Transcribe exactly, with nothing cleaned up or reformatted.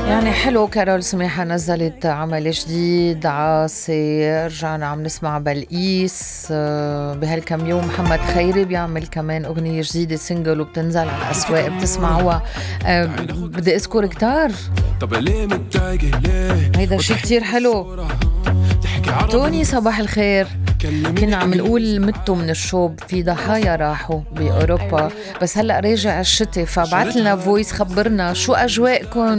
يعني حلو. كارول سماحة نزلت عمل جديد عاسي، رجعنا عم نسمع بلقيس آه، بهالكم يوم. محمد خيري بيعمل كمان أغنية جديدة سينجل وبتنزل على الأسواق بتسمعوها. أه بدي أذكر كتار. طب ليه متضايقة ليه؟ هيدا شي كتير حلو. توني صباح الخير. كنا عم نقول متوا من الشوب، في ضحايا راحوا بأوروبا، بس هلأ راجع الشتي، فبعت لنا فويس خبرنا شو أجواءكم